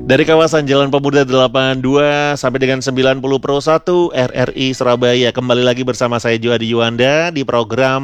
Dari kawasan Jalan Pemuda 82 sampai dengan 90 Pro 1 RRI Surabaya. Kembali lagi bersama saya Juhadi Yuwanda di program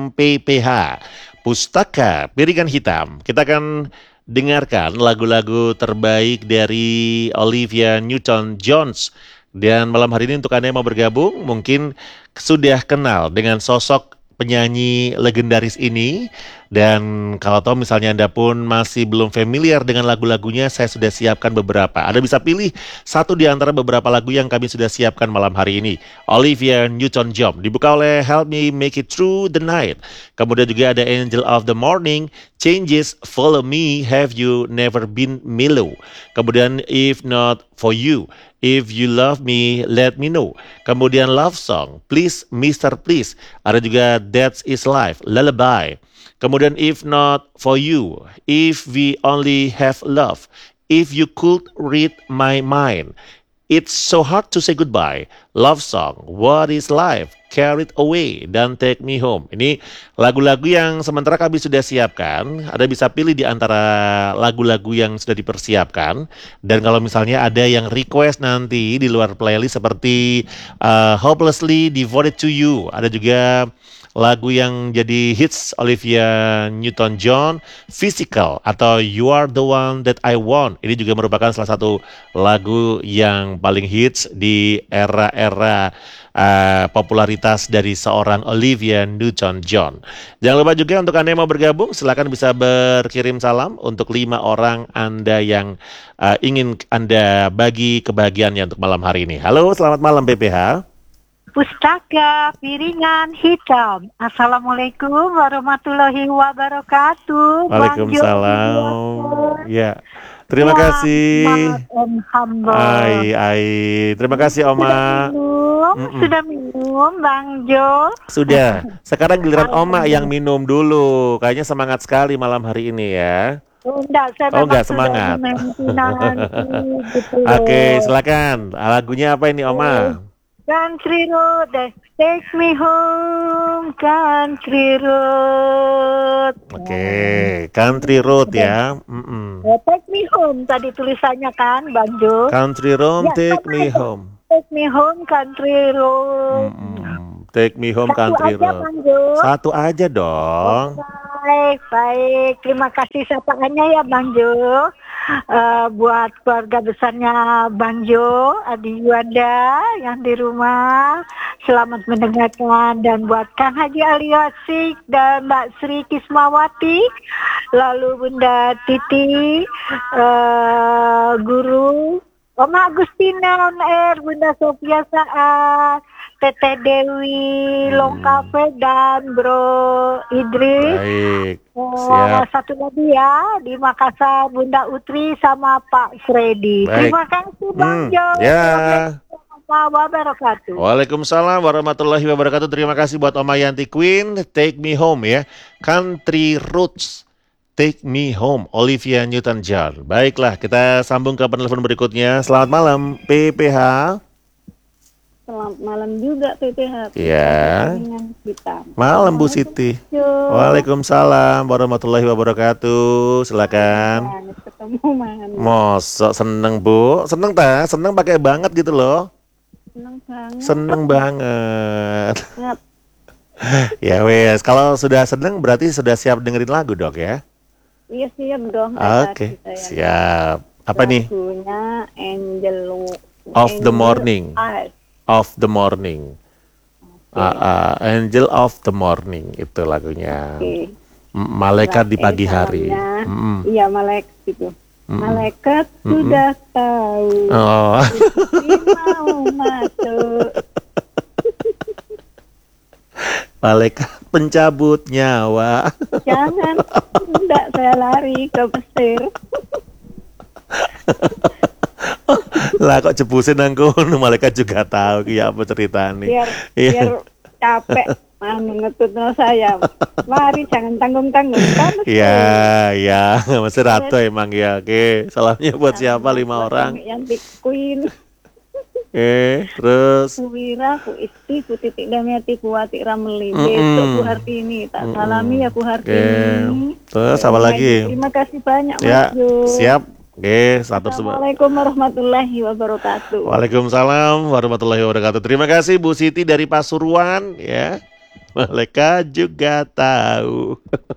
PPH Pustaka Piringan Hitam. Kita akan dengarkan lagu-lagu terbaik dari Olivia Newton-John. Dan malam hari ini untuk Anda yang mau bergabung, mungkin sudah kenal dengan sosok penyanyi legendaris ini. Dan kalau tahu misalnya Anda pun masih belum familiar dengan lagu-lagunya, saya sudah siapkan beberapa. Anda bisa pilih satu di antara beberapa lagu yang kami sudah siapkan malam hari ini. Olivia Newton-John dibuka oleh Help Me Make It Through the Night. Kemudian juga ada Angel of the Morning, Changes, Follow Me, Have You Never Been Mellow. Kemudian If Not For You, If You Love Me, Let Me Know. Kemudian Love Song, Please Mister Please. Ada juga That's Is Life, Lullaby. Kemudian If Not For You, If We Only Have Love, If You Could Read My Mind, It's So Hard to Say Goodbye, Love Song, What Is Life, Carried Away, dan Take Me Home. Ini lagu-lagu yang sementara kami sudah siapkan. Anda bisa pilih di antara lagu-lagu yang sudah dipersiapkan. Dan kalau misalnya ada yang request nanti di luar playlist seperti Hopelessly Devoted to You, ada juga lagu yang jadi hits Olivia Newton-John, Physical atau You Are the One That I Want. Ini juga merupakan salah satu lagu yang paling hits di era-era popularitas dari seorang Olivia Newton-John. Jangan lupa juga untuk Anda yang mau bergabung, silakan bisa berkirim salam untuk 5 orang Anda yang ingin Anda bagi kebahagiaannya untuk malam hari ini. Halo, selamat malam PPH. Pustaka Piringan Hitam. Assalamualaikum warahmatullahi wabarakatuh. Waalaikumsalam. Ya, terima kasih. Terima kasih Oma. Sudah minum Bang Jo? Sudah. Sekarang giliran Oma yang minum dulu. Kayaknya semangat sekali malam hari ini ya. Enggak semangat. Gitu. Oke, silakan. Lagunya apa ini Oma? Country Road, take me home, Country Road. Oke, Country Road ya. Take me home tadi tulisannya kan, Bang Jo. Country Road, take me home. Take me home, Country Road. Take me home, Country Road. Satu aja dong. Baik. Terima kasih sapaannya ya Bang Jo. Buat keluarga besarnya Bang Jo, Adi Yuwanda yang di rumah, selamat mendengarkan. Dan buat Kang Haji Ali Wasik dan Mbak Sri Kismawati, lalu Bunda Titi, Guru, Oma Agustina on air, Bunda Sofia Saat, Teteh Dewi, Longkafe, dan Bro Idris. Baik, siap. Satu lagi ya, di Makassar Bunda Utri sama Pak Freddy. Baik. Terima kasih Bang Jo. Ya. Wabarakatuh. Waalaikumsalam warahmatullahi wabarakatuh. Terima kasih buat Oma Yanti Queen. Take Me Home ya. Country Roots, Take Me Home, Olivia Newton-John. Baiklah, kita sambung ke penelpon berikutnya. Selamat malam PPH. Selamat malam juga PPH. Ya. Malam Bu Siti. Waalaikumsalam warahmatullahi wabarakatuh. Silakan. Ketemu mana? Mosok seneng Bu. Seneng tak? Seneng pakai banget gitu loh. Seneng banget. Ya wes, kalau sudah seneng berarti sudah siap dengerin lagu dok ya? Iya siap dong. Oke, siap. Apa nih? Lagunya Angel of the Morning. Of the Morning. Angel of the Morning itu lagunya. Malaikat di pagi hari. Iya, malaikat itu. Malaikat sudah tahu. Mau masuk. Malaikat pencabut nyawa. Jangan, tidak saya lari ke Mesir. Lah kok jebusin nangku, malaikat juga tahu ya apa cerita nih. Biar capek ngetutno saya. Mari jangan tanggung-tanggung. Iya, masih ratu emang ya. Oke, salamnya buat siapa 5 orang? Yanti Queen. Terus Ku Wira, Ku Isti, Ku Titik Damiati, Ku Wati Ramli, besok Ku Hartini, tak salami ya Ku Hartini. Terus apa lagi? Terima kasih banyak ya, Mas Jo. Siap. Oke, satu sebat. Assalamualaikum warahmatullahi wabarakatuh. Waalaikumsalam warahmatullahi wabarakatuh. Terima kasih Bu Siti dari Pasuruan ya. Mereka juga tahu.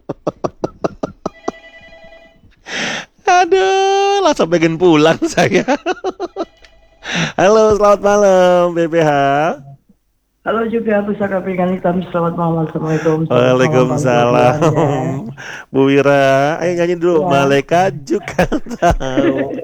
Aduh, langsung pengen pulang saya. Halo, selamat malam BPH. Halo juga Pusaka Peringatan Hitam, selamat malam, Assalamualaikum. Waalaikumsalam. Bu Wira, ayo nyanyi dulu. Malaikat juga tahu.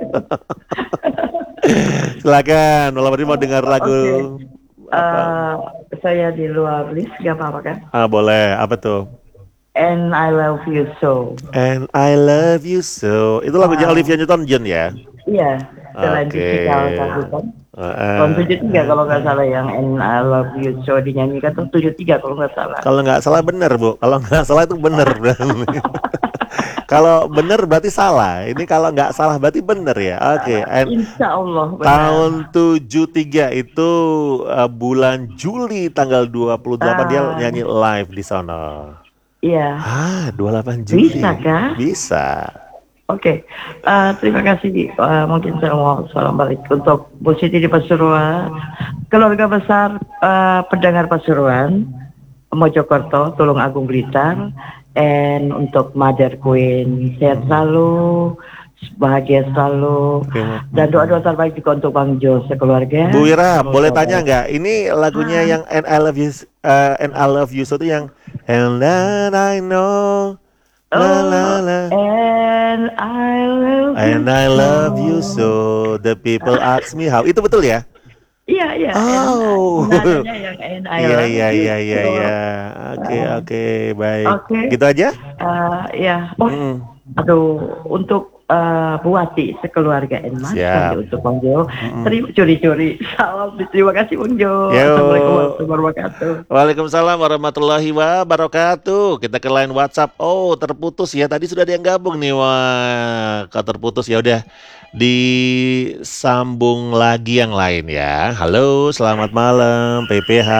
Silakan, malam ini mau dengar lagu apa? Saya di luar list, gak apa-apa kan? Boleh, apa tuh? And I Love You So. And I Love You So. Itu lagunya Olivia Newton-John ya? Iya, selain digital satu kan. Tahun 73 kalau nggak salah yang And I Love You So dinyanyikan tahun 73 kalau nggak salah. Kalau nggak salah benar Bu, kalau nggak salah itu benar. Kalau benar berarti salah. Ini kalau nggak salah berarti benar ya. Oke. Insya Allah benar. Tahun 73 itu bulan Juli tanggal 28 dia nyanyi live di sana. Iya. 28 Juli. Bisa kah? Bisa. Oke, terima kasih. Mungkin saya mau salam balik untuk Bu Siti di Pasuruan, keluarga besar pendengar Pasuruan, Mojokerto, Tulung Agung Blitar, and untuk Mother Queen, sehat selalu, bahagia selalu, dan doa-doa terbaik juga untuk Bang Jo sekeluarga. Bu Wira, boleh tanya nggak? Ini lagunya yang And I Love You, And I Love You So itu yang And Then I Know. La, la, la. And I love you so. The people ask me how. Itu betul ya? Iya, iya. Oh. Nadanya yang and I love you. Iya. Oke, baik. Oke. Gitu aja? Ya. Aduh, untuk Buati sekeluarga Enmas, untuk Bang Jo. Curi-curi. Salam, terima kasih Bang Jo. Assalamualaikum warahmatullahi wabarakatuh. Waalaikumsalam warahmatullahi wabarakatuh. Kita ke line WhatsApp. Oh, terputus ya. Tadi sudah ada yang gabung nih. Wah, kalau terputus ya udah disambung lagi yang lain ya. Halo, selamat malam PPH.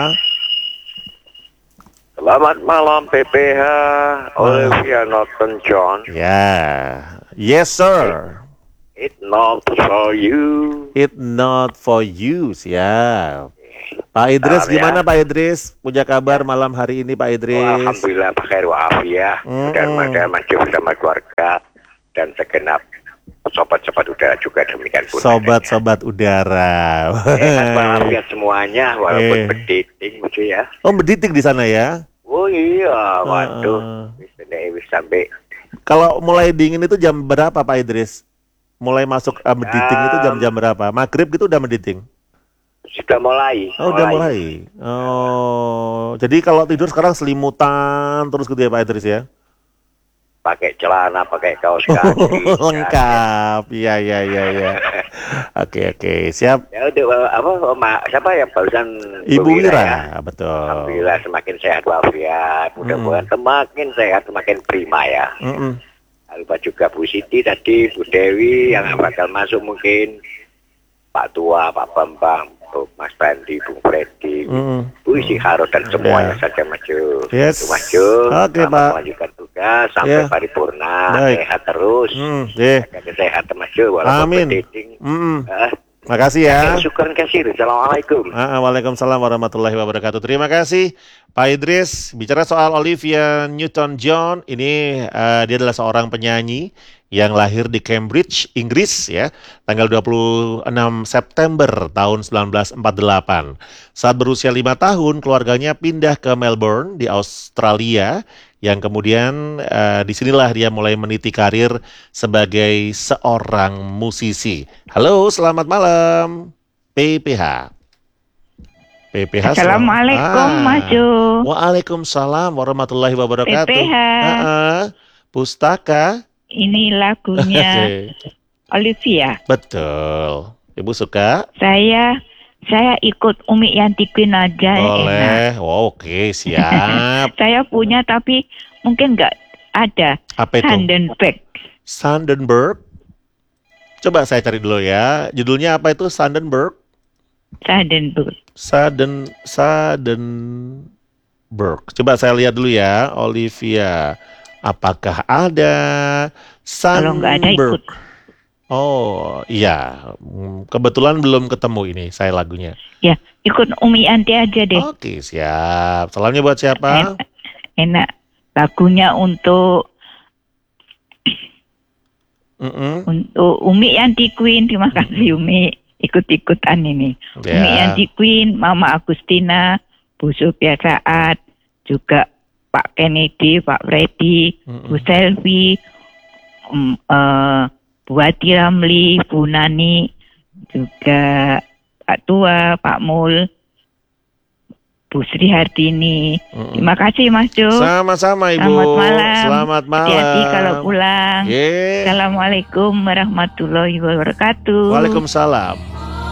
Selamat malam PPH, Olivia Newton-John. Ya, yes sir. It not for you. It not for you, siap. Pak Idris gimana Pak Idris? Punya kabar malam hari ini Pak Idris? Alhamdulillah pakhair wa'afiyah. Mudah-mudahan masih bersama keluarga dan segenap sobat-sobat udara juga demikian pun. Sobat-sobat udara. Wa'afiyah semuanya walaupun bediting gitu ya. Oh bediting di sana ya? Oh iya, waduh. Sampai. Kalau mulai dingin itu jam berapa Pak Idris? Mulai masuk mediting itu jam-jam berapa? Maghrib gitu udah mediting? Sudah mulai. Oh udah mulai. Oh, jadi kalau tidur sekarang selimutan terus gitu ya Pak Idris ya? Pakai celana, pakai kaos kaki. Lengkap, iya. Oke, siap. Ya udah, siapa yang barusan Ibu Wira, ya? Betul. Alhamdulillah semakin sehat walafiat. Mudah-mudahan semakin sehat, semakin prima ya. Lupa juga Bu Siti tadi, Bu Dewi yang bakal masuk mungkin, Pak Tua, Pak Bambang, Mas Bandi, Bung Freddy, Bu Isi Harus dan semuanya saja maju. Yes. Maju. Oke Pak. Melanjutkan tugas sampai paripurna. Baik. Sehat terus. Sehat maju walaupun berdating. Makasih ya. Syukur kasih. Assalamualaikum. Waalaikumsalam warahmatullahi wabarakatuh. Terima kasih Pak Idris. Bicara soal Olivia Newton-John, ini dia adalah seorang penyanyi yang lahir di Cambridge, Inggris ya, tanggal 26 September tahun 1948. Saat berusia 5 tahun, keluarganya pindah ke Melbourne di Australia, yang kemudian disinilah dia mulai meniti karir sebagai seorang musisi. Halo, selamat malam PPH. Assalamualaikum Mas Jo. Waalaikumsalam warahmatullahi wabarakatuh. PPH. Pustaka. Ini lagunya Olivia. Betul. Ibu suka? Saya ikut Umi Yanti Queen aja. Boleh. Oh, oke, siap. Saya punya tapi mungkin nggak ada. Apa itu? Sandenberg. Coba saya cari dulu ya. Judulnya apa itu? Sandenberg. Coba saya lihat dulu ya. Olivia. Apakah ada Sandenberg? Kalau nggak ada ikut. Oh iya, kebetulan belum ketemu ini saya lagunya. Ya, ikut Umi Yanti aja deh. Oke, siap. Salamnya buat siapa? Enak. Lagunya untuk untuk Umi Yanti Queen. Terima kasih Umi ikut-ikutan ini. Ya. Umi Yanti Queen, Mama Agustina, Bu Sophia Saat, juga Pak Kennedy, Pak Freddy, Bu Selvi, Bu Hati Ramli, Bu Nani, juga Pak Tua, Pak Mul, Bu Sri Hartini. Terima kasih Mas Jo. Sama-sama Ibu. Selamat malam. Selamat malam. Hati-hati kalau pulang. Yeah. Assalamualaikum warahmatullahi wabarakatuh. Waalaikumsalam.